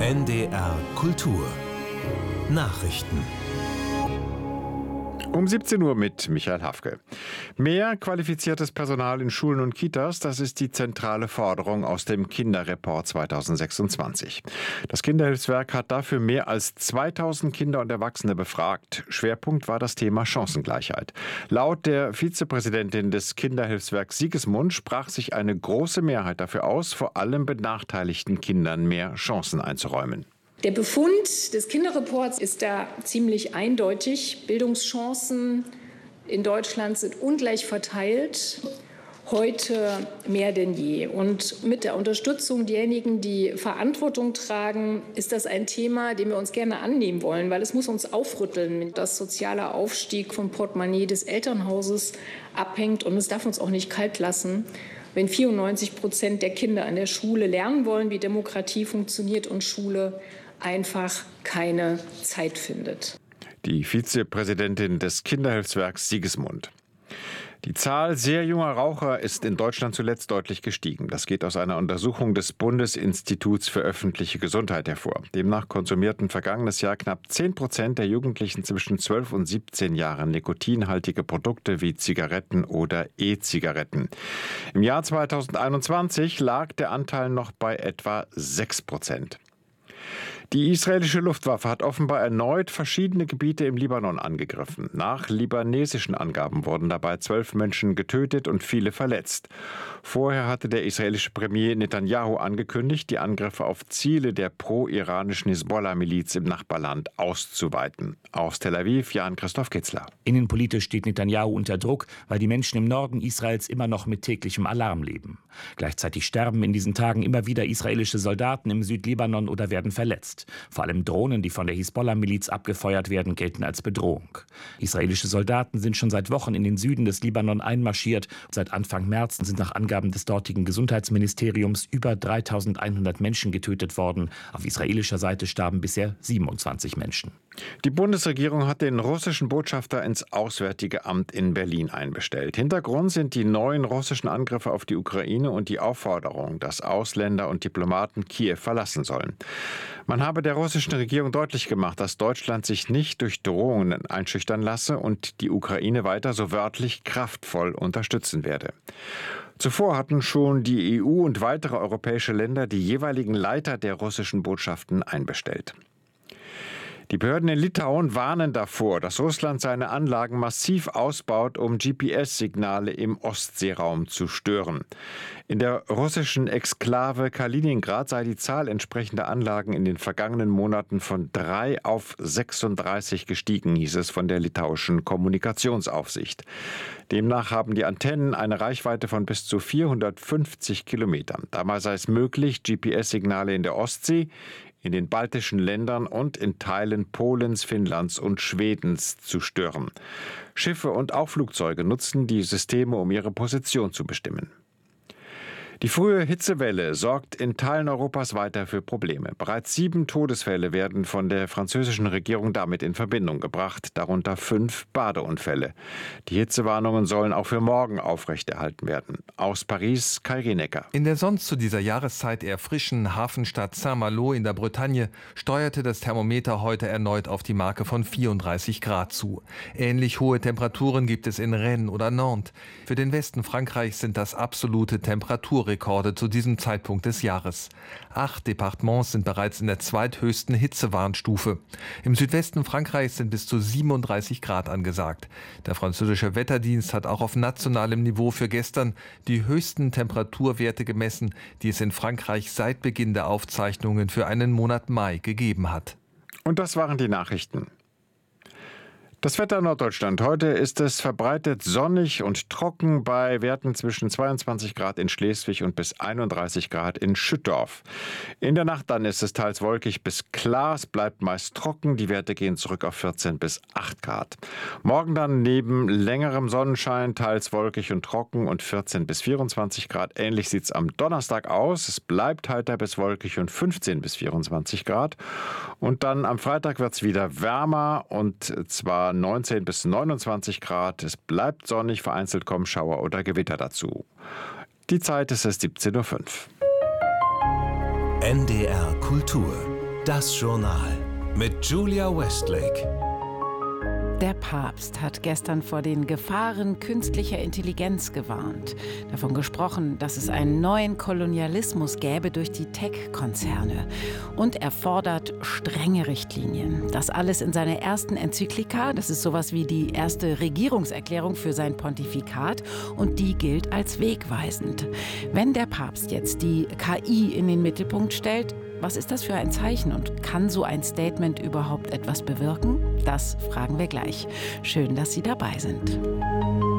NDR Kultur Nachrichten. Um 17 Uhr mit Michael Hafke. Mehr qualifiziertes Personal in Schulen und Kitas, das ist die zentrale Forderung aus dem Kinderreport 2026. Das Kinderhilfswerk hat dafür mehr als 2000 Kinder und Erwachsene befragt. Schwerpunkt war das Thema Chancengleichheit. Laut der Vizepräsidentin des Kinderhilfswerks Sigismund sprach sich eine große Mehrheit dafür aus, vor allem benachteiligten Kindern mehr Chancen einzuräumen. Der Befund des Kinderreports ist da ziemlich eindeutig. Bildungschancen in Deutschland sind ungleich verteilt, heute mehr denn je. Und mit der Unterstützung derjenigen, die Verantwortung tragen, ist das ein Thema, dem wir uns gerne annehmen wollen, weil es muss uns aufrütteln. Das soziale Aufstieg vom Portemonnaie des Elternhauses abhängt und es darf uns auch nicht kalt lassen, wenn 94% der Kinder an der Schule lernen wollen, wie Demokratie funktioniert und Schule einfach keine Zeit findet. Die Vizepräsidentin des Kinderhilfswerks Sigismund. Die Zahl sehr junger Raucher ist in Deutschland zuletzt deutlich gestiegen. Das geht aus einer Untersuchung des Bundesinstituts für öffentliche Gesundheit hervor. Demnach konsumierten vergangenes Jahr knapp 10% der Jugendlichen zwischen 12 und 17 Jahren nikotinhaltige Produkte wie Zigaretten oder E-Zigaretten. Im Jahr 2021 lag der Anteil noch bei etwa 6%. Die israelische Luftwaffe hat offenbar erneut verschiedene Gebiete im Libanon angegriffen. Nach libanesischen Angaben wurden dabei 12 Menschen getötet und viele verletzt. Vorher hatte der israelische Premier Netanyahu angekündigt, die Angriffe auf Ziele der pro-iranischen Hisbollah-Miliz im Nachbarland auszuweiten. Aus Tel Aviv, Jan-Christoph Kitzler. Innenpolitisch steht Netanyahu unter Druck, weil die Menschen im Norden Israels immer noch mit täglichem Alarm leben. Gleichzeitig sterben in diesen Tagen immer wieder israelische Soldaten im Südlibanon oder werden verletzt. Vor allem Drohnen, die von der Hisbollah-Miliz abgefeuert werden, gelten als Bedrohung. Israelische Soldaten sind schon seit Wochen in den Süden des Libanon einmarschiert. Seit Anfang März sind nach Angaben des dortigen Gesundheitsministeriums über 3100 Menschen getötet worden. Auf israelischer Seite starben bisher 27 Menschen. Die Bundesregierung hat den russischen Botschafter ins Auswärtige Amt in Berlin einbestellt. Hintergrund sind die neuen russischen Angriffe auf die Ukraine und die Aufforderung, dass Ausländer und Diplomaten Kiew verlassen sollen. Man habe der russischen Regierung deutlich gemacht, dass Deutschland sich nicht durch Drohungen einschüchtern lasse und die Ukraine weiter so wörtlich kraftvoll unterstützen werde. Zuvor hatten schon die EU und weitere europäische Länder die jeweiligen Leiter der russischen Botschaften einbestellt. Die Behörden in Litauen warnen davor, dass Russland seine Anlagen massiv ausbaut, um GPS-Signale im Ostseeraum zu stören. In der russischen Exklave Kaliningrad sei die Zahl entsprechender Anlagen in den vergangenen Monaten von 3 auf 36 gestiegen, hieß es von der litauischen Kommunikationsaufsicht. Demnach haben die Antennen eine Reichweite von bis zu 450 Kilometern. Dabei sei es möglich, GPS-Signale in der Ostsee, in den baltischen Ländern und in Teilen Polens, Finnlands und Schwedens zu stören. Schiffe und auch Flugzeuge nutzen die Systeme, um ihre Position zu bestimmen. Die frühe Hitzewelle sorgt in Teilen Europas weiter für Probleme. Bereits 7 Todesfälle werden von der französischen Regierung damit in Verbindung gebracht, darunter 5 Badeunfälle. Die Hitzewarnungen sollen auch für morgen aufrechterhalten werden. Aus Paris, Kai Rienecker. In der sonst zu dieser Jahreszeit eher frischen Hafenstadt Saint-Malo in der Bretagne steuerte das Thermometer heute erneut auf die Marke von 34 Grad zu. Ähnlich hohe Temperaturen gibt es in Rennes oder Nantes. Für den Westen Frankreichs sind das absolute Temperaturrekorde zu diesem Zeitpunkt des Jahres. 8 Departements sind bereits in der zweithöchsten Hitzewarnstufe. Im Südwesten Frankreichs sind bis zu 37 Grad angesagt. Der französische Wetterdienst hat auch auf nationalem Niveau für gestern die höchsten Temperaturwerte gemessen, die es in Frankreich seit Beginn der Aufzeichnungen für einen Monat Mai gegeben hat. Und das waren die Nachrichten. Das Wetter in Norddeutschland. Heute ist es verbreitet sonnig und trocken bei Werten zwischen 22 Grad in Schleswig und bis 31 Grad in Schüttorf. In der Nacht dann ist es teils wolkig bis klar. Es bleibt meist trocken. Die Werte gehen zurück auf 14 bis 8 Grad. Morgen dann neben längerem Sonnenschein teils wolkig und trocken und 14 bis 24 Grad. Ähnlich sieht es am Donnerstag aus. Es bleibt heiter bis wolkig und 15 bis 24 Grad. Und dann am Freitag wird es wieder wärmer und zwar 19 bis 29 Grad. Es bleibt sonnig, vereinzelt kommen Schauer oder Gewitter dazu. Die Zeit ist es 17:05 Uhr. NDR Kultur Das Journal mit Julia Westlake. Der Papst hat gestern vor den Gefahren künstlicher Intelligenz gewarnt. Davon gesprochen, dass es einen neuen Kolonialismus gäbe durch die Tech-Konzerne. Und er fordert strenge Richtlinien. Das alles in seiner ersten Enzyklika. Das ist sowas wie die erste Regierungserklärung für sein Pontifikat. Und die gilt als wegweisend. Wenn der Papst jetzt die KI in den Mittelpunkt stellt, was ist das für ein Zeichen und kann so ein Statement überhaupt etwas bewirken? Das fragen wir gleich. Schön, dass Sie dabei sind.